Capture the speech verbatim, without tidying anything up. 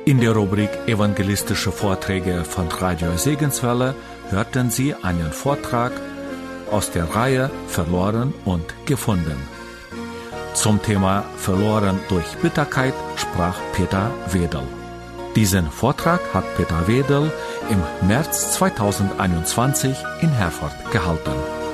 In der Rubrik Evangelistische Vorträge von Radio Segenswelle hörten Sie einen Vortrag aus der Reihe Verloren und gefunden. Zum Thema Verloren durch Bitterkeit sprach Peter Wedel. Diesen Vortrag hat Peter Wedel im März zweitausendeinundzwanzig in Herford gehalten.